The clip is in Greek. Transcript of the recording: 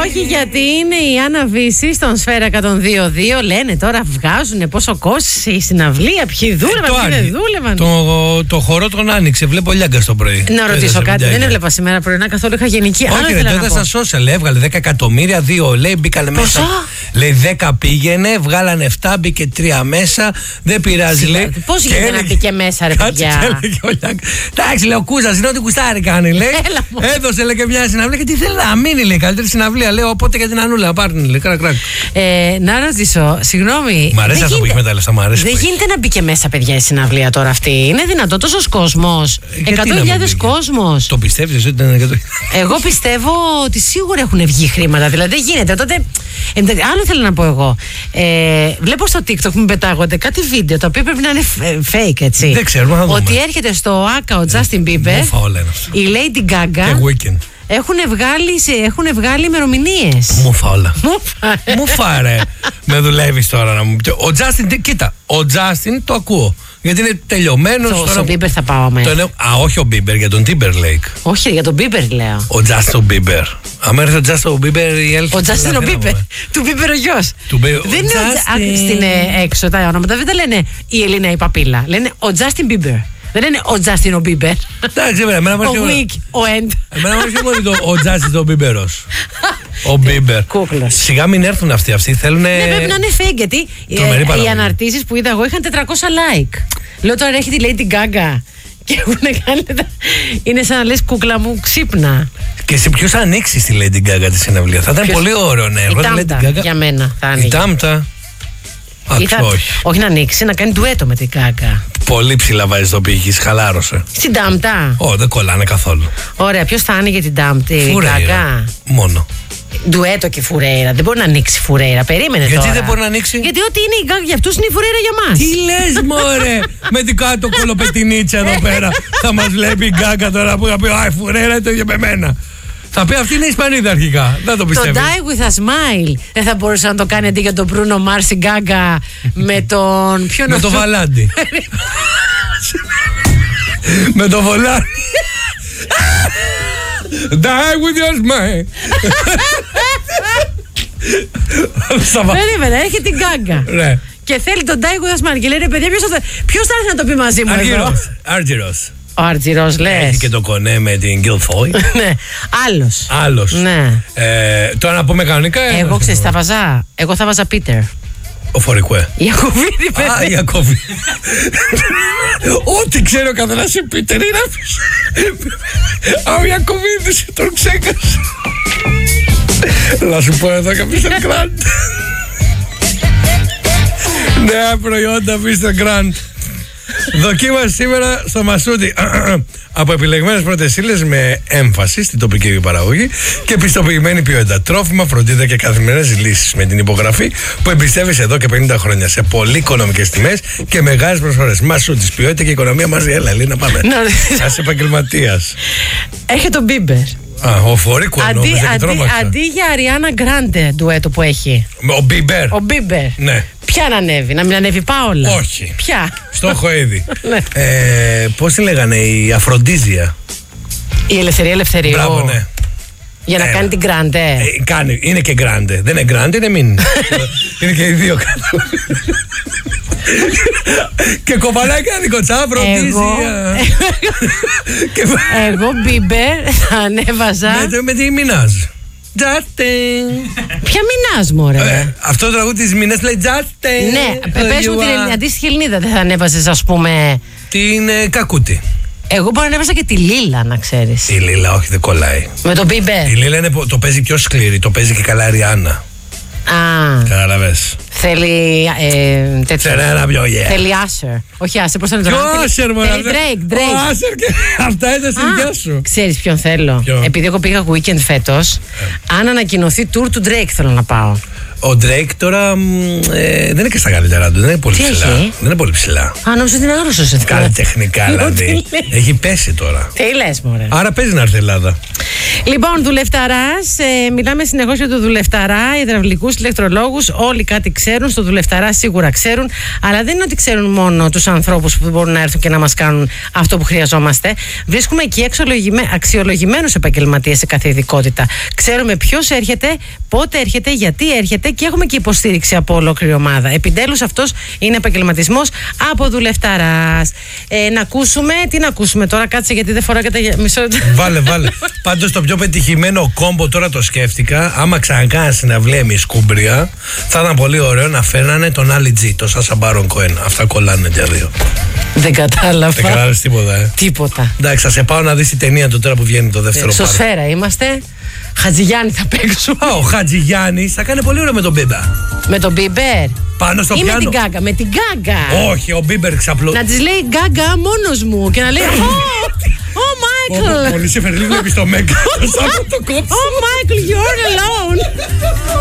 Όχι, γιατί είναι η Άννα Βύση στον Σφαίρα 102.2. Λένε τώρα βγάζουν πόσο κόστησε η συναυλία. Ποιοι δούλευαν, ποιοι δεν δούλευαν. Το χορό τον άνοιξε. Βλέπω Λιάγκα το πρωί. Να ρωτήσω κάτι. Δεν έβλεπα σήμερα πρωινά καθόλου. Είχα γενική. Όχι, δεν ήταν στα social. Έβγαλε 10 εκατομμύρια, 2 λέει μπήκανε μέσα. Λέει 10 πήγαινε, βγάλανε 7, μπήκε 3 μέσα. Δεν πειράζει, λέει. Πώς γίνεται να μπήκε μέσα, ρε παιδιά. Εντάξει, λέει ο Κούζας, είναι ό,τι κουστάρι κάνει, λέει. Έδωσε, λέει, και μια συναυλία και τι θέλει να μείνει, λέει. Καλύτερη συναυλία, λέει. Οπότε για την Ανούλα να πάρουν, λέει. Κρακ. Να ρωτήσω, συγγνώμη. Μ' αρέσει αυτό που έχει με τα λεφτά, μ' αρέσει. Δεν γίνεται να μπει και μέσα, παιδιά, η συναυλία τώρα αυτή. Είναι δυνατό τόσο κόσμο. 100.000 κόσμο. Το πιστεύει ότι ήταν 100.000? Εγώ πιστεύω ότι σίγουρα έχουν βγει χρήματα. Δηλαδή δεν γίνεται. Τότε. Άλλο θέλω να πω εγώ. Βλέπω στο TikTok μου πετάγονται κάτι βίντεο τα οποία πρέπει να είναι fake, έτσι. Δεν ξέρουμε, ότι έρχεται στο Άκα ο Justin Bieber, η Lady Gaga. Έχουν βγάλει ημερομηνίες. Μου φά όλα. Μου φάρε. Με δουλεύεις τώρα να μου πει. Ο Justin, κοίτα, ο Justin το ακούω. Γιατί είναι τελειωμένος. Στον Bieber θα πάω μέσα. Όχι ο Bieber, για τον Timberlake. Όχι, για τον Bieber λέω. Ο Justin Bieber. Αν έρθει ο Justin Bieber, η Έλφη. Ο Justin ο Bieber. Του Bieber ο γιος. Δεν είναι στην έξω τα ονόματα. Δεν τα λένε η Ελίνα η Παπίλα. Λένε ο Justin Bieber. Δεν είναι ο Justin ο Bieber. Εντάξει, εμένα ο Wick, ο End. Εμένα μου αρέσει μόνο ο Justin ο Bieberος. Ο Bieber. Κούκλος. Σιγά μην έρθουν αυτοί θέλουν. Ναι, πρέπει να είναι fake, γιατί οι αναρτήσεις που είδα εγώ είχαν 400 like. Λέω τώρα έχει τη Lady Gaga και έχουν κάνει. Είναι σαν να λες κούκλα μου, ξύπνα. Και σε ποιος θα ανοίξει τη Lady Gaga τη συναυλία? Θα ήταν πολύ ωραίο, ναι. Η Τάμτα, για μένα θα ανοίξει. Η Τάμτα. Όχι να ανοίξει, να κάνει ντουέτο με την Gaga. Πολύ ψηλά βάζει το πύχη, χαλάρωσε. Στην Τάμτα. Δεν κολλάνε καθόλου. Ωραία, ποιος θα άνοιγε την Τάμτα? Η Gaga. Μόνο. Ντουέτο και Φουρέιρα. Δεν μπορεί να ανοίξει Φουρέιρα. Περίμενε τώρα. Γιατί δεν μπορεί να ανοίξει? Γιατί ό,τι είναι η Gaga για αυτούς είναι η Φουρέιρα για μας. Τι λες, μωρέ? Με την κάτω κολοπετινίτσα εδώ πέρα. Θα μας βλέπει η Gaga τώρα που θα πει η Φουρέιρα είναι το ίδιο με μένα. Θα πει αυτή είναι Ισπανίδα αρχικά. Δεν το πιστεύω. Το Die with a Smile δεν θα μπορούσε να το κάνει αντί για τον Bruno Mars η Gaga με τον. Ποιον? Με τον Βαλάντι. Με τον Βολάντι. Die with your smile. Περίμενε, έρχεται την Gaga. Και θέλει τον Die with a Smile. Και λέει ρε παιδιά, ποιος θα έρθει να το πει μαζί μου? Άργυρος. Ο Αρτζηρός λες. Έχει και το κονέ με την Guilfoyle. Ναι, άλλος. Ναι. Τώρα να πούμε κανονικά. Εγώ ξέρεις θα βάζα. Εγώ θα βάζα Πίτερ. Ο Φορικουέ. Ιακωβίδη, παιδί. Ιακωβίδη. Ό,τι ξέρω καθένας σε Πίτερ είναι. Ο Ιακωβίδης τον ξέκασε. Να σου πω εδώ και Mr. Grant. Νέα προϊόντα Mr. Grant. Δοκίμασε σήμερα στο Μασούτι από επιλεγμένες πρώτες ύλες με έμφαση στην τοπική παραγωγή και πιστοποιημένη ποιότητα. Τρόφιμα, φροντίδα και καθημερινές λύσεις με την υπογραφή που εμπιστεύεσαι εδώ και 50 χρόνια σε πολύ οικονομικές τιμές και μεγάλες προσφορές. Μασούτης, ποιότητα και οικονομία μαζί. Έλα, Ελίνα, πάμε. Ας επαγγελματίας. Έχει τον Bieber. Ο Φορίκου αντί για Αριάννα Γκράντε ντουέτο που έχει. Ο Bieber. Ναι. Ποια να ανέβει, να μην ανέβει Πάολα? Όχι. Ποια? Στο έχω ήδη. Πώς τη λέγανε, η Αφροντίζια. Η Ελευθερίου. Μπράβο, ναι. Για να κάνει την Γκράντε. Είναι και Γκράντε. Δεν είναι Γκράντε, είναι μην. Είναι και οι δύο κάτω. Και κοπανάκι αδικοτσά, Αφροντίζια. Εγώ Bieber θα ανέβαζα. Με τη Μινάζ. Ποια Μινάζ, μωρέ? Αυτό το τραγούδι της Μινάζ λέει Justin. Ναι, πες μου την αντίστοιχη Ελληνίδα. Δεν θα ανέβαζες, ας πούμε, την Κακούτη? Εγώ μπορώ να ανέβαζα και τη Λίλα, να ξέρεις. Η Λίλα, όχι, δεν κολλάει. Με τον Bieber. Η Λίλα το παίζει πιο σκληρή, το παίζει και καλά Ριάννα. Κατάλαβες. Θέλει τέτοιο. Θέλει Άσερ. Όχι Άσερ, πώς θα είναι το όνομα? Άσερ, μωρέ. Θέλει Drake. Άσερ και αυτά είναι στην δικιά σου. Ξέρεις ποιον θέλω? Επειδή εγώ πήγα weekend φέτος, αν ανακοινωθεί tour του Drake θέλω να πάω. Ο Drake τώρα δεν είναι και στα καλύτερα του. Δεν είναι πολύ ψηλά. Δεν είναι πολύ ψηλά. Α, νόμιζα ότι είναι άρρωστος. Καλλιτεχνικά δηλαδή. Έχει πέσει τώρα. Τι λες, μωρέ. Άρα παίζει να έρθει η Ελλάδα. Λοιπόν, δουλευταράς, μιλάμε συνεχώς για το δουλευταρά, υδραυλικούς, ηλεκτρολόγους, όλοι κάτι ξέρουν, στο δουλευταρά σίγουρα ξέρουν, αλλά δεν είναι ότι ξέρουν μόνο τους ανθρώπους που μπορούν να έρθουν και να μας κάνουν αυτό που χρειαζόμαστε. Βρίσκουμε εκεί αξιολογημένους επαγγελματίες σε κάθε ειδικότητα. Ξέρουμε ποιος έρχεται, πότε έρχεται, γιατί έρχεται και έχουμε και υποστήριξη από ολόκληρη ομάδα. Επιτέλους αυτός είναι επαγγελματισμός από δουλευταράς. Να ακούσουμε, τι να ακούσουμε τώρα, κάτσε γιατί δεν φοράω και τα μισό. Βάλε. Πάντως το πιο πετυχημένο κόμπο τώρα το σκέφτηκα. Άμα ξανακάνα συναυλία εμείς Σκούμπρια, θα ήταν πολύ ωραίο να φέρνανε τον Ali G, τον Σάσα Μπάρον Κοέν. Αυτά κολλάνε και δύο. Δεν κατάλαβα. Δεν κατάλαβες τίποτα, Τίποτα. Εντάξει, θα σε πάω να δεις τη ταινία του τώρα που βγαίνει το δεύτερο στο πάρο. Σφαίρα είμαστε. Χατζηγιάννη θα παίξουμε. Ο Χατζηγιάννης θα κάνει πολύ ωραίο με τον Μπίμπερ. Με τον Μπίμπερ. Πάνω στο ή πιάνο. με την Γκάγκα. Με την Γκάγκα. Όχι, ο Μπίμπερ ξαπλώ. Να της λέει Γκάγκα μόνος μου και να λέει Oh Michael. Πολύ σε φερλή βλέπεις το Μέγκα. Το κόψω. Oh Michael, you're alone.